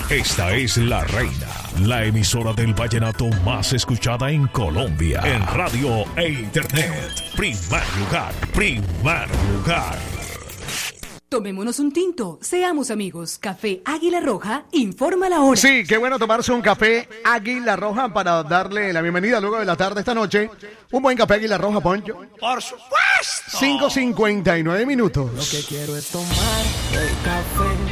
Esta es La Reina, la emisora del vallenato más escuchada en Colombia. En radio e internet. Primer lugar, primer lugar. Tomémonos un tinto, seamos amigos. Café Águila Roja, informa la hora. Sí, qué bueno tomarse un café Águila Roja para darle la bienvenida luego de la tarde esta noche. Un buen café Águila Roja, Poncho. ¡Por supuesto! 5:59 minutos. Lo que quiero es tomar el café.